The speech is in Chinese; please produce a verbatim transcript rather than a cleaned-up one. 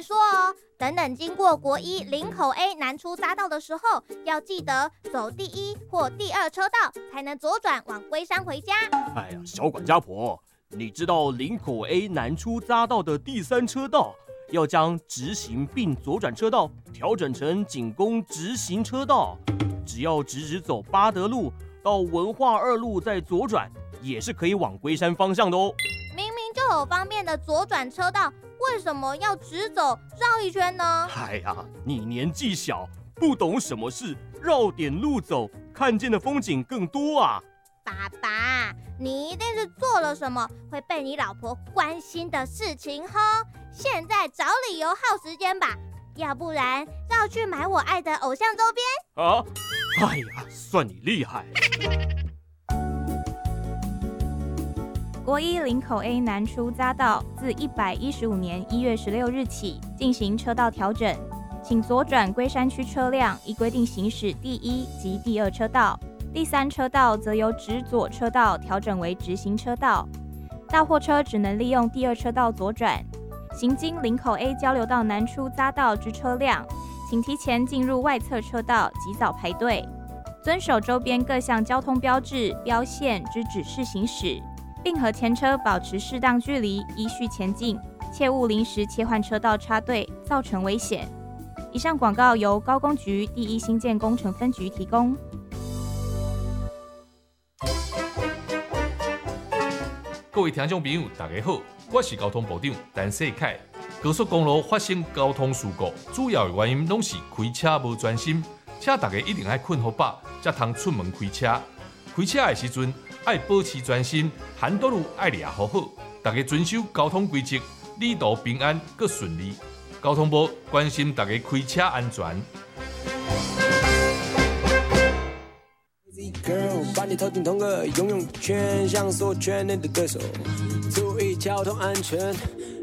说哦，等等经过国一林口 A 南出匝道的时候，要记得走第一或第二车道，才能左转往龟山回家。 哎呀，小管家婆，你知道林口 A 南出匝道的第三车道要将直行并左转车道调整成仅供直行车道，只要直直走八德路到文化二路再左转，也是可以往龟山方向的哦。 明明就有方便的左转车道，为什么要直走绕一圈呢？ 哎呀，你年纪小，不懂什么是绕点路走，看见的风景更多啊。 爸爸，你一定是做了什么会被你老婆关心的事情吼！现在找理由耗时间吧，要不然绕去买我爱的偶像周边啊！哎呀，算你厉害。 国一林口 A 南出匝道自一百一十五年一月十六日起进行车道调整，请左转龟山区车辆依规定行驶第一及第二车道，第三车道则由直左车道调整为直行车道。大货车只能利用第二车道左转。行经林口 A 交流道南出匝道之车辆，请提前进入外侧车道，及早排队，遵守周边各项交通标志、标线之指示行驶，并和前车保持适当距离，依序前进，切勿临时切换车道插队，造成危险。以上广告由高工局第一新建工程分局提供。 各位听众朋友，大家好，我是交通部长陈世凯。高速公路发生交通事故，主要的原因拢是开车无专心，请大家一定要困好饱，才通出门开车。开车的时阵，要保持专心，handle路要抓好好。大家遵守交通规则，旅途平安搁顺利。交通部关心大家开车安全。 Girl， 把你头顶痛个游泳圈，像所有圈内的对手。注意交通安全，